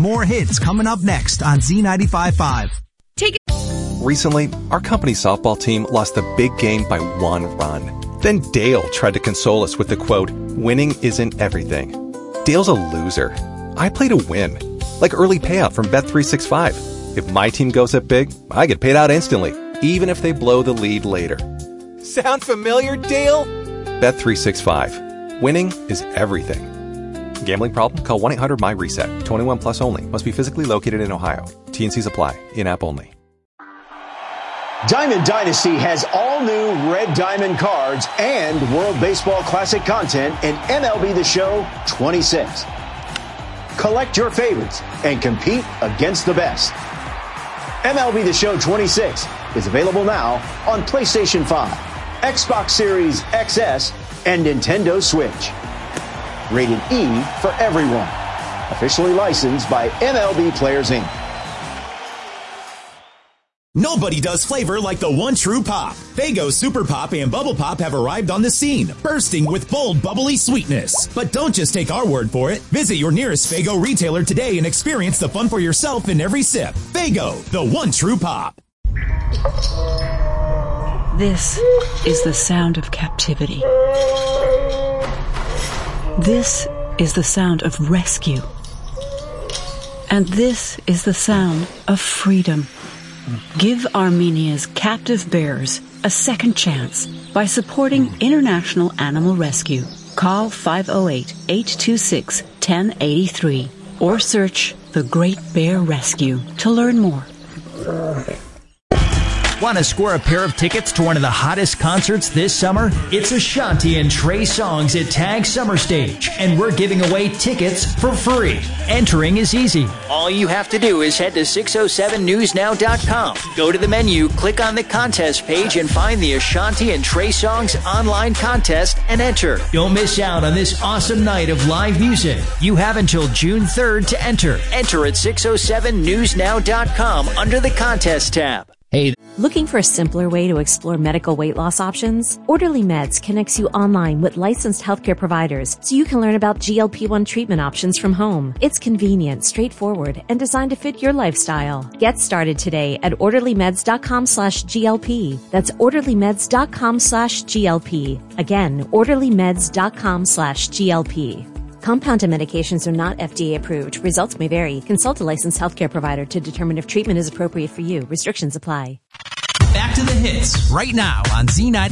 More hits coming up next on Z95.5. Recently, our company softball team lost the big game by 1 run. Then Dale tried to console us with the quote, "Winning isn't everything." Dale's a loser. I play to win. Like early payout from Bet365. If my team goes up big, I get paid out instantly, even if they blow the lead later. Sound familiar, Dale? Bet365. Winning is everything. Gambling problem? Call 1-800-MY-RESET. 21 plus only. Must be physically located in Ohio. T&Cs apply. In-app only. Diamond Dynasty has all new Red Diamond cards and World Baseball Classic content in MLB The Show 26. Collect your favorites and compete against the best. MLB The Show 26 is available now on PlayStation 5, Xbox Series XS, and Nintendo Switch. Rated E for everyone. Officially licensed by MLB Players Inc. Nobody does flavor like the one true pop. Faygo Super Pop and Bubble Pop have arrived on the scene, bursting with bold, bubbly sweetness. But don't just take our word for it. Visit your nearest Faygo retailer today and experience the fun for yourself in every sip. Faygo, the one true pop. This is the sound of captivity. This is the sound of rescue. And this is the sound of freedom. Give Armenia's captive bears a second chance by supporting International Animal Rescue. Call 508-826-1083 or search The Great Bear Rescue to learn more. Want to score a pair of tickets to one of the hottest concerts this summer? It's Ashanti and Trey Songz at Tag Summer Stage, and we're giving away tickets for free. Entering is easy. All you have to do is head to 607newsnow.com. Go to the menu, click on the contest page, and find the Ashanti and Trey Songz online contest and enter. Don't miss out on this awesome night of live music. You have until June 3rd to enter. Enter at 607newsnow.com under the contest tab. Hey. Looking for a simpler way to explore medical weight loss options? Orderly Meds connects you online with licensed healthcare providers so you can learn about GLP-1 treatment options from home. It's convenient, straightforward, and designed to fit your lifestyle. Get started today at orderlymeds.com/GLP. That's orderlymeds.com/GLP. Again, orderlymeds.com/GLP. Compounded medications are not FDA approved. Results may vary. Consult a licensed healthcare provider to determine if treatment is appropriate for you. Restrictions apply. Back to the hits right now on Z90.